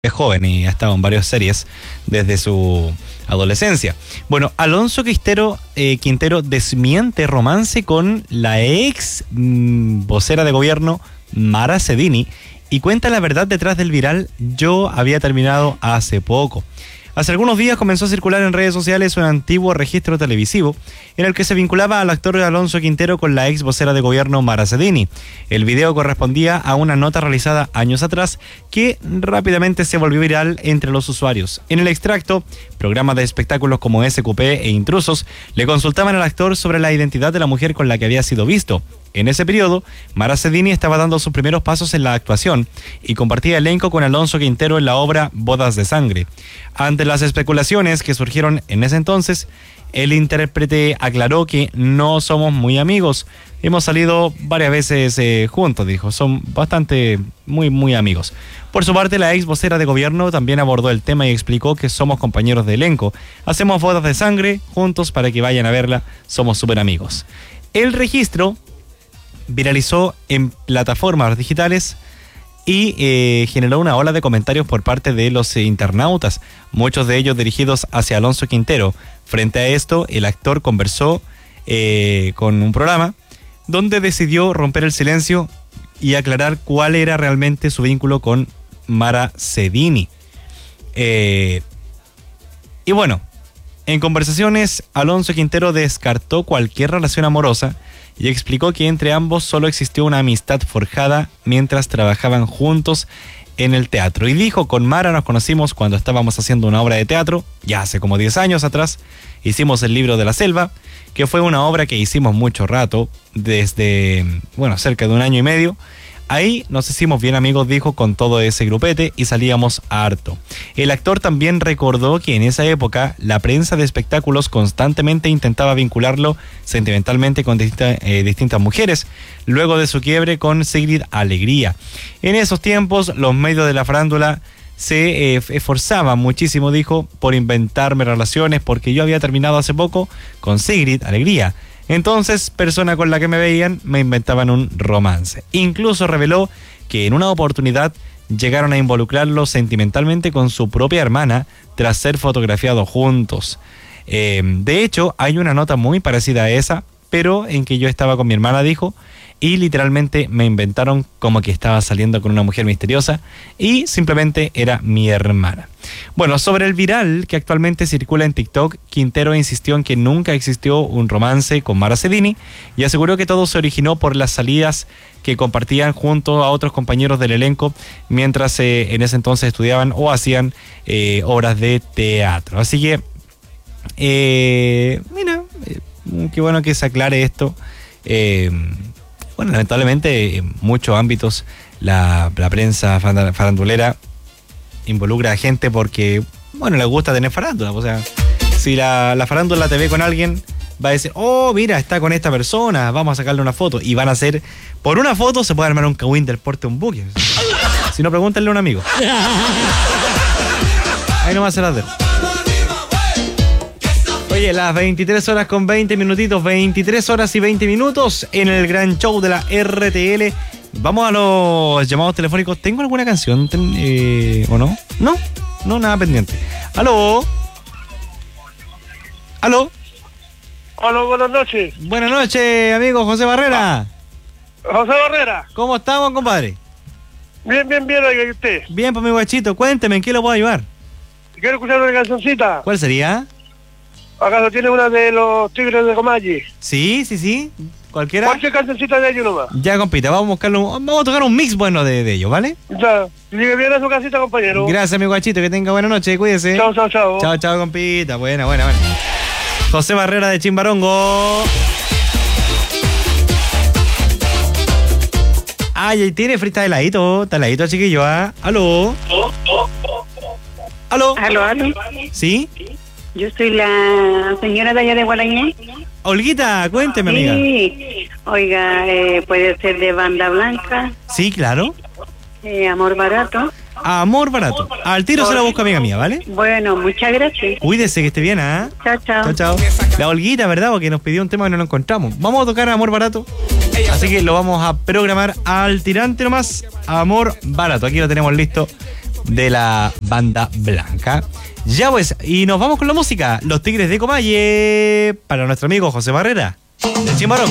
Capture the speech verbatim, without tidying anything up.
es joven y ha estado en varias series desde su adolescencia. Bueno, Alonso Quintero, eh, Quintero desmiente romance con la ex mmm, vocera de gobierno Mara Sedini y cuenta la verdad detrás del viral "yo había terminado hace poco". Hace algunos días comenzó a circular en redes sociales un antiguo registro televisivo en el que se vinculaba al actor Alonso Quintero con la ex vocera de gobierno Mara Sedini. El video correspondía a una nota realizada años atrás que rápidamente se volvió viral entre los usuarios. En el extracto, programas de espectáculos como S Q P e Intrusos le consultaban al actor sobre la identidad de la mujer con la que había sido visto. En ese periodo, Mara Sedini estaba dando sus primeros pasos en la actuación y compartía elenco con Alonso Quintero en la obra Bodas de Sangre. Ante las especulaciones que surgieron en ese entonces, el intérprete aclaró que no somos muy amigos. Hemos salido varias veces eh, juntos, dijo. Son bastante, muy, muy amigos. Por su parte, la ex vocera de gobierno también abordó el tema y explicó que somos compañeros de elenco. Hacemos bodas de sangre juntos para que vayan a verla. Somos súper amigos. El registro viralizó en plataformas digitales y eh, generó una ola de comentarios por parte de los eh, internautas, muchos de ellos dirigidos hacia Alonso Quintero. Frente a esto, el actor conversó eh, con un programa donde decidió romper el silencio y aclarar cuál era realmente su vínculo con Mara Sedini. Eh, y bueno, en conversaciones, Alonso Quintero descartó cualquier relación amorosa y explicó que entre ambos solo existió una amistad forjada mientras trabajaban juntos en el teatro. Y dijo: con Mara nos conocimos cuando estábamos haciendo una obra de teatro, ya hace como diez años atrás. Hicimos El libro de la selva, que fue una obra que hicimos mucho rato, desde, bueno, cerca de un año y medio. Ahí nos hicimos bien amigos, dijo, con todo ese grupete y salíamos harto. El actor también recordó que en esa época la prensa de espectáculos constantemente intentaba vincularlo sentimentalmente con distinta, eh, distintas mujeres, luego de su quiebre con Sigrid Alegría. En esos tiempos los medios de la farándula se eh, esforzaban muchísimo, dijo, por inventarme relaciones porque yo había terminado hace poco con Sigrid Alegría. Entonces, persona con la que me veían me inventaban un romance. Incluso reveló que en una oportunidad llegaron a involucrarlo sentimentalmente con su propia hermana tras ser fotografiados juntos. Eh, de hecho, hay una nota muy parecida a esa, pero en que yo estaba con mi hermana, dijo, y literalmente me inventaron como que estaba saliendo con una mujer misteriosa y simplemente era mi hermana. Bueno, sobre el viral que actualmente circula en TikTok, Quintero insistió en que nunca existió un romance con Mara Sedini y aseguró que todo se originó por las salidas que compartían junto a otros compañeros del elenco mientras eh, en ese entonces estudiaban o hacían eh, obras de teatro. Así que, eh, mira, eh, qué bueno que se aclare esto. Eh, Bueno, lamentablemente en muchos ámbitos la, la prensa farandulera involucra a gente porque, bueno, les gusta tener farándula. O sea, si la, la farándula te ve con alguien, va a decir: oh, mira, está con esta persona, vamos a sacarle una foto. Y van a hacer, por una foto se puede armar un cagüín del porte de un buque. Si no, pregúntenle a un amigo. Ahí nomás se las dejo. Oye, las veintitrés horas con veinte minutitos, veintitrés horas y veinte minutos en el gran show de la R T L. Vamos a los llamados telefónicos. ¿Tengo alguna canción eh, o no? No, no, nada pendiente. ¿Aló? ¿Aló? Hola, buenas noches. Buenas noches, amigo José Barrera. José Barrera. ¿Cómo estamos, compadre? Bien, bien, bien, oiga, ¿y usted? Bien, pues mi guachito, cuénteme, ¿en qué lo puedo ayudar? Quiero escuchar una cancioncita. ¿Cuál sería? ¿Acaso tiene una de los Tigres de Comalle? Sí, sí, sí. ¿Cualquiera? Cualquier cancioncita de ellos nomás. Ya, compita, vamos a buscarlo, vamos a tocar un mix bueno de, de ellos, ¿vale? Ya, llegue bien a su casita, compañero. Gracias, mi guachito, que tenga buena noche, cuídese. Chao, chao, chao. Chao, chao, compita, buena, buena, buena. José Barrera de Chimbarongo. Ay, ahí tiene frita de heladito, está heladito, chiquillo, ¿ah? ¿Aló? ¿Aló? ¿Aló, aló? ¿Sí? Yo soy la señora de allá de Gualañé. Olguita, cuénteme, amiga. Sí, oiga, eh, puede ser de Banda Blanca. Sí, claro. Eh, Amor Barato. Amor Barato. Al tiro se la busco, amiga mía, ¿vale? Bueno, muchas gracias. Cuídese, que esté bien, ¿ah? ¿eh? Chao, chao. Chao, chao. La Olguita, ¿verdad? Porque nos pidió un tema que no lo encontramos. Vamos a tocar Amor Barato. Así que lo vamos a programar al tirante nomás. Amor Barato. Aquí lo tenemos listo de la banda blanca. Ya pues, y nos vamos con la música. Los Tigres de Comalle, para nuestro amigo José Barrera, de Chimbarongo.